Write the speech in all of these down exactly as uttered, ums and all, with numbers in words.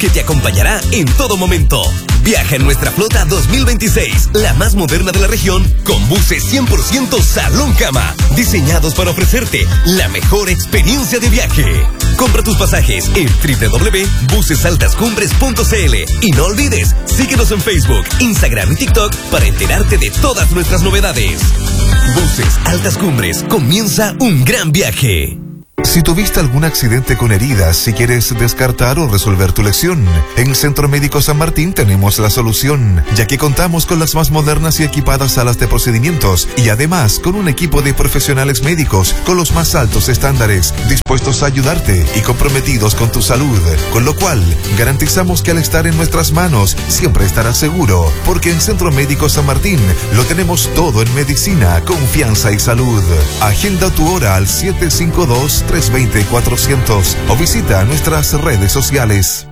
que te acompañará en todo momento. Viaja en nuestra flota dos mil veintiséis, la más moderna de la región, con buses cien por ciento salón cama, diseñados para ofrecerte la mejor experiencia de viaje. Compra tus pasajes en doble u doble u doble u punto buses altas cumbres punto c l y no olvides, síguenos en Facebook, Instagram y TikTok para enterarte de todas nuestras novedades. Buses Altas Cumbres, comienza un gran viaje. Si tuviste algún accidente con heridas, si quieres descartar o resolver tu lesión, en Centro Médico San Martín tenemos la solución, ya que contamos con las más modernas y equipadas salas de procedimientos y además con un equipo de profesionales médicos con los más altos estándares, dispuestos a ayudarte y comprometidos con tu salud, con lo cual garantizamos que al estar en nuestras manos siempre estarás seguro, porque en Centro Médico San Martín lo tenemos todo en medicina, confianza y salud. Agenda tu hora al siete cinco dos, tres dos cero, cuatrocientos o visita nuestras redes sociales.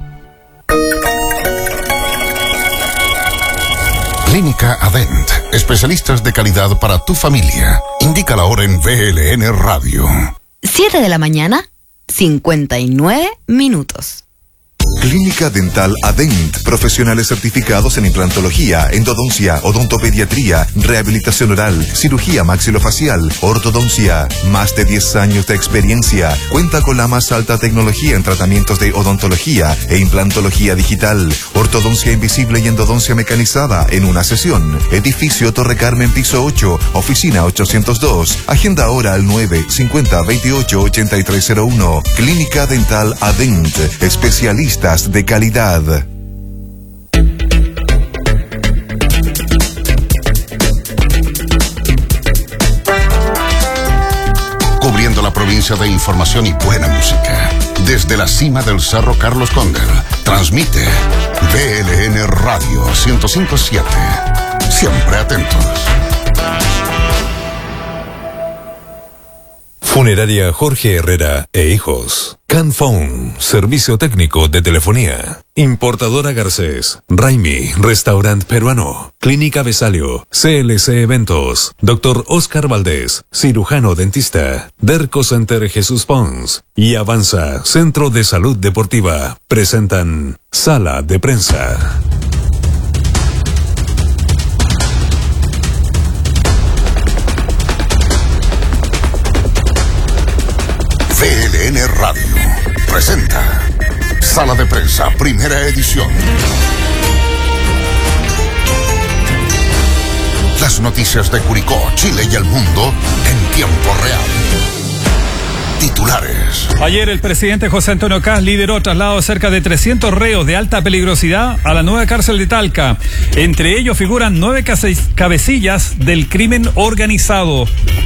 Clínica Adent, especialistas de calidad para tu familia. Indica la hora en V L N Radio. siete de la mañana, cincuenta y nueve minutos. Clínica Dental Adent, profesionales certificados en implantología, endodoncia, odontopediatría, rehabilitación oral, cirugía maxilofacial, ortodoncia. Más de diez años de experiencia. Cuenta con la más alta tecnología en tratamientos de odontología e implantología digital, ortodoncia invisible y endodoncia mecanizada en una sesión. Edificio Torre Carmen, piso ocho, oficina ochocientos dos. Agenda ahora al nueve cincuenta veintiocho ochenta y tres cero uno. Clínica Dental Adent, especialistas de calidad. Cubriendo la provincia de información y buena música. Desde la cima del Cerro Carlos Cóndel, transmite V L N Radio ciento cinco punto siete. Siempre atentos. Funeraria Jorge Herrera e Hijos. Canphone, servicio técnico de telefonía. Importadora Garcés. Raimi, restaurante peruano. Clínica Besalio. C L C Eventos. Doctor Oscar Valdés, cirujano dentista. Derco Center Jesús Pons. Y Avanza, Centro de Salud Deportiva. Presentan Sala de Prensa. V L N Radio presenta Sala de Prensa, primera edición. Las noticias de Curicó, Chile y el mundo en tiempo real. Titulares. Ayer el presidente José Antonio Kast lideró traslado de cerca de trescientos reos de alta peligrosidad a la nueva cárcel de Talca. Entre ellos figuran nueve cabecillas del crimen organizado.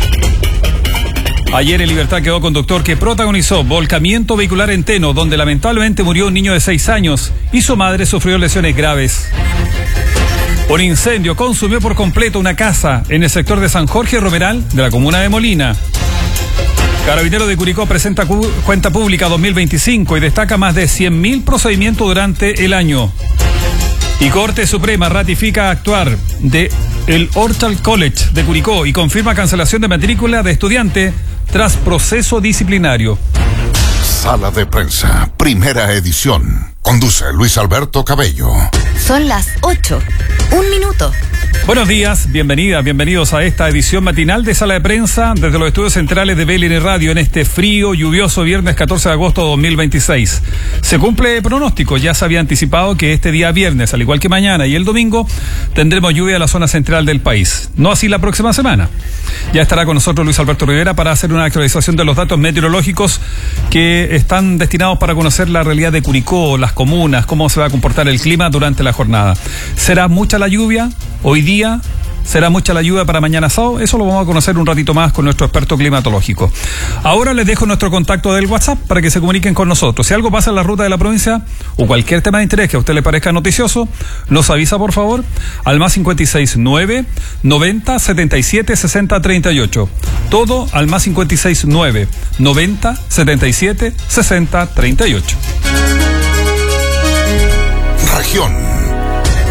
Ayer en Libertad quedó conductor que protagonizó volcamiento vehicular en Teno, donde lamentablemente murió un niño de seis años y su madre sufrió lesiones graves. Un incendio consumió por completo una casa en el sector de San Jorge Romeral de la comuna de Molina. Carabineros de Curicó presenta cu- cuenta pública dos mil veinticinco y destaca más de cien mil procedimientos durante el año. Y Corte Suprema ratifica actuar de el Hortal College de Curicó y confirma cancelación de matrícula de estudiante tras proceso disciplinario. Sala de Prensa, primera edición. Conduce Luis Alberto Cabello. Son las ocho. Un minuto. Buenos días, bienvenidas, bienvenidos a esta edición matinal de Sala de Prensa desde los estudios centrales de V L N Radio en este frío, lluvioso viernes catorce de agosto de dos mil veintiséis. Se cumple pronóstico, ya se había anticipado que este día viernes, al igual que mañana y el domingo, tendremos lluvia en la zona central del país. No así la próxima semana. Ya estará con nosotros Luis Alberto Rivera para hacer una actualización de los datos meteorológicos que están destinados para conocer la realidad de Curicó, las comunas, cómo se va a comportar el clima durante la jornada. ¿Será mucha la lluvia? Hoy día será mucha la lluvia para mañana sábado. Eso lo vamos a conocer un ratito más con nuestro experto climatológico. Ahora les dejo nuestro contacto del WhatsApp para que se comuniquen con nosotros. Si algo pasa en la ruta de la provincia o cualquier tema de interés que a usted le parezca noticioso, nos avisa por favor al más cinco seis nueve, noventa, setenta y siete, sesenta, treinta y ocho. Todo al más cinco seis nueve, noventa, setenta y siete, sesenta, treinta y ocho. Región.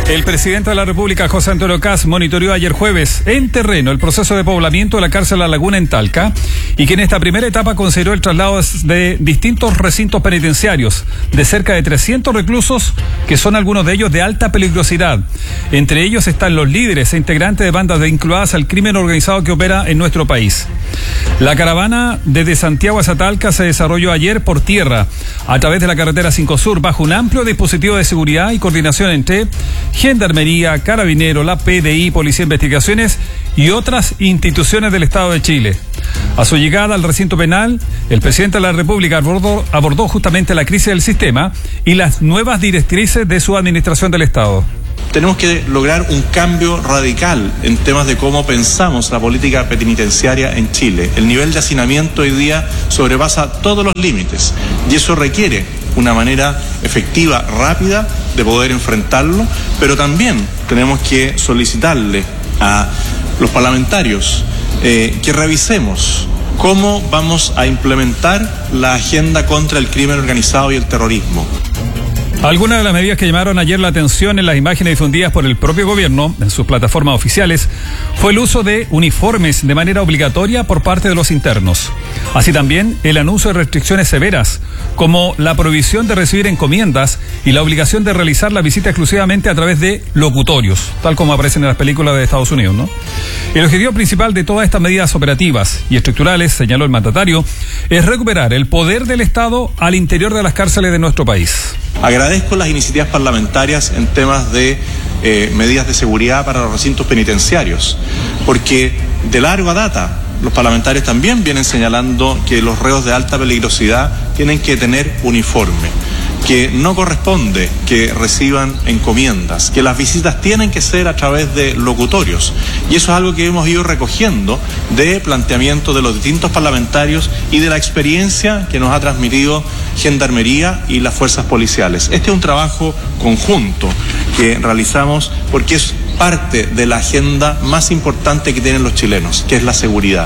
El presidente de la República, José Antonio Kast, monitoreó ayer jueves en terreno el proceso de poblamiento de la cárcel La Laguna en Talca y que en esta primera etapa consideró el traslado de distintos recintos penitenciarios de cerca de trescientos reclusos, que son algunos de ellos de alta peligrosidad. Entre ellos están los líderes e integrantes de bandas vinculadas al crimen organizado que opera en nuestro país. La caravana desde Santiago hacia Talca se desarrolló ayer por tierra a través de la carretera cinco Sur bajo un amplio dispositivo de seguridad y coordinación entre Gendarmería, Carabinero, la P D I, Policía de Investigaciones y otras instituciones del Estado de Chile. A su llegada al recinto penal, el presidente de la República abordó, abordó justamente la crisis del sistema y las nuevas directrices de su administración del Estado. Tenemos que lograr un cambio radical en temas de cómo pensamos la política penitenciaria en Chile. El nivel de hacinamiento hoy día sobrepasa todos los límites y eso requiere una manera efectiva, rápida de poder enfrentarlo, pero también tenemos que solicitarle a los parlamentarios eh, que revisemos cómo vamos a implementar la agenda contra el crimen organizado y el terrorismo. Algunas de las medidas que llamaron ayer la atención en las imágenes difundidas por el propio gobierno en sus plataformas oficiales fue el uso de uniformes de manera obligatoria por parte de los internos. Así también el anuncio de restricciones severas, como la prohibición de recibir encomiendas y la obligación de realizar la visita exclusivamente a través de locutorios, tal como aparecen en las películas de Estados Unidos, ¿no? El objetivo principal de todas estas medidas operativas y estructurales, señaló el mandatario, es recuperar el poder del Estado al interior de las cárceles de nuestro país. Agradezco las iniciativas parlamentarias en temas de eh, medidas de seguridad para los recintos penitenciarios, porque de larga data los parlamentarios también vienen señalando que los reos de alta peligrosidad tienen que tener uniforme, que no corresponde que reciban encomiendas, que las visitas tienen que ser a través de locutorios. Y eso es algo que hemos ido recogiendo de planteamientos de los distintos parlamentarios y de la experiencia que nos ha transmitido Gendarmería y las fuerzas policiales. Este es un trabajo conjunto que realizamos porque es parte de la agenda más importante que tienen los chilenos, que es la seguridad.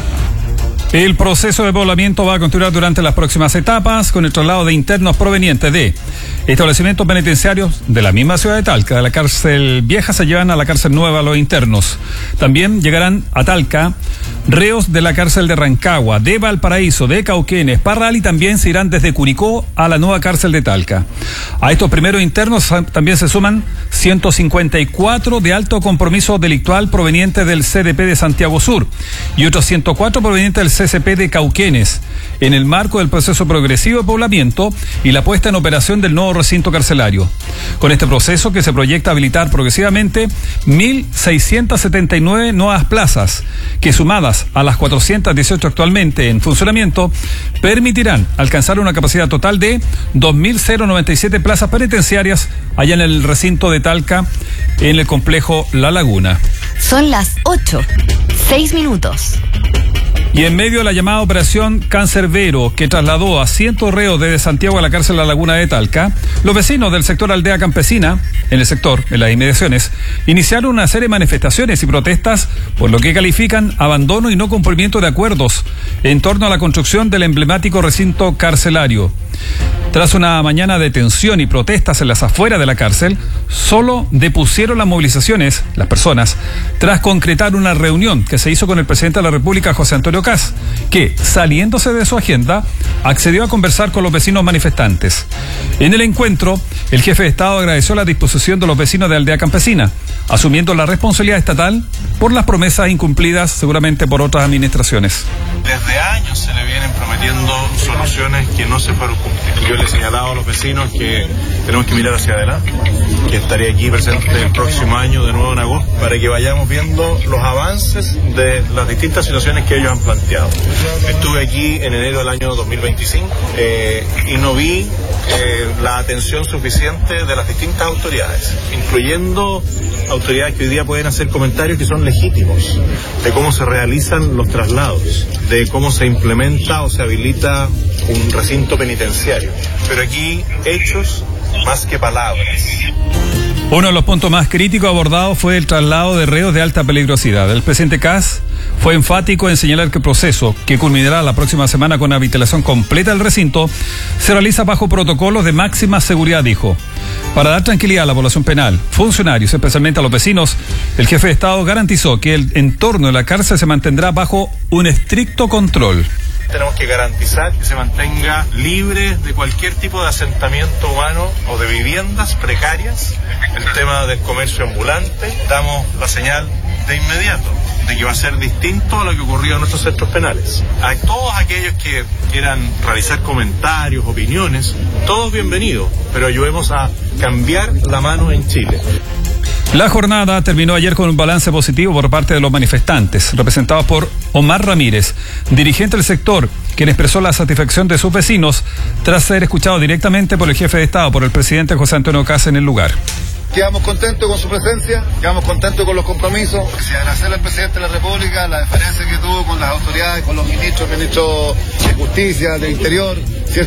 El proceso de poblamiento va a continuar durante las próximas etapas con el traslado de internos provenientes de establecimientos penitenciarios de la misma ciudad de Talca. De la cárcel vieja se llevan a la cárcel nueva los internos. También llegarán a Talca reos de la cárcel de Rancagua, de Valparaíso, de Cauquenes, Parral, y también se irán desde Curicó a la nueva cárcel de Talca. A estos primeros internos también se suman ciento cincuenta y cuatro de alto compromiso delictual provenientes del C D P de Santiago Sur y otros ciento cuatro provenientes del C C P de Cauquenes, en el marco del proceso progresivo de poblamiento y la puesta en operación del nuevo recinto carcelario. Con este proceso, que se proyecta habilitar progresivamente mil seiscientas setenta y nueve nuevas plazas, que sumadas a las cuatrocientas dieciocho actualmente en funcionamiento, permitirán alcanzar una capacidad total de dos mil noventa y siete plazas penitenciarias allá en el recinto de Talca, en el complejo La Laguna. Son las ocho, seis minutos. Y en medio de la llamada operación Cancerbero, que trasladó a cientos reos desde Santiago a la cárcel La Laguna de Talca, los vecinos del sector Aldea Campesina, en el sector, en las inmediaciones, iniciaron una serie de manifestaciones y protestas por lo que califican abandono y no cumplimiento de acuerdos en torno a la construcción del emblemático recinto carcelario. Tras una mañana de tensión y protestas en las afueras de la cárcel, solo depusieron las movilizaciones, las personas, tras concretar una reunión que se hizo con el presidente de la República, José Antonio Kast, que, saliéndose de su agenda, accedió a conversar con los vecinos manifestantes. En el encuentro, el jefe de Estado agradeció la disposición de los vecinos de Aldea Campesina, asumiendo la responsabilidad estatal por las promesas incumplidas seguramente por otras administraciones. Desde años se le vienen prometiendo soluciones que no se fueron cumpliendo. Yo le he señalado a los vecinos que tenemos que mirar hacia adelante, que estaré aquí presente el próximo año, de nuevo en agosto, para que vayamos viendo los avances de las distintas situaciones que ellos han planteado. Estuve aquí en enero del año dos mil veinticinco eh, y no vi eh, la atención suficiente de las distintas autoridades, incluyendo autoridades que hoy día pueden hacer comentarios que son legítimos, de cómo se realizan los traslados, de cómo se implementa o se habilita un recinto penitenciario. Pero aquí hechos más que palabras. Uno de los puntos más críticos abordados fue el traslado de reos de alta peligrosidad. El presidente Kast fue enfático en señalar que el proceso, que culminará la próxima semana con la habitación completa del recinto, se realiza bajo protocolos de máxima seguridad, dijo. Para dar tranquilidad a la población penal, funcionarios, especialmente a los vecinos, el jefe de Estado garantizó que el entorno de la cárcel se mantendrá bajo un estricto control. Tenemos que garantizar que se mantenga libre de cualquier tipo de asentamiento humano o de viviendas precarias. El tema del comercio ambulante, damos la señal de inmediato de que va a ser distinto a lo que ocurrió en nuestros centros penales. A todos aquellos que quieran realizar comentarios, opiniones, todos bienvenidos, pero ayudemos a cambiar la mano en Chile. La jornada terminó ayer con un balance positivo por parte de los manifestantes, representados por Omar Ramírez, dirigente del sector, quien expresó la satisfacción de sus vecinos tras ser escuchado directamente por el jefe de Estado, por el presidente José Antonio Kast en el lugar. Quedamos contentos con su presencia, quedamos contentos con los compromisos. Se agradecer al presidente de la República la deferencia que tuvo con las autoridades, con los ministros, ministros de Justicia, de Interior.